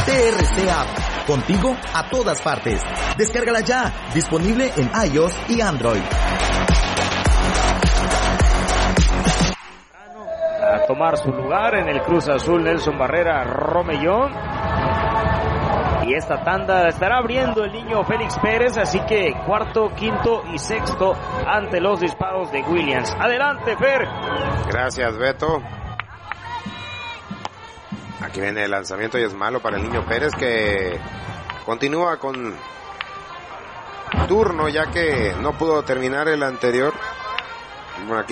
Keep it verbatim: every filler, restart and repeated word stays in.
T R C App, contigo a todas partes. Descárgala ya, disponible en iOS y Android. A tomar su lugar en el Cruz Azul, Nelson Barrera Romellón. Y esta tanda estará abriendo el niño Félix Pérez, así que cuarto, quinto y sexto ante los disparos de Williams. Adelante, Fer. Gracias, Beto. Aquí viene el lanzamiento y es malo para el niño Pérez, que continúa con turno ya que no pudo terminar el anterior.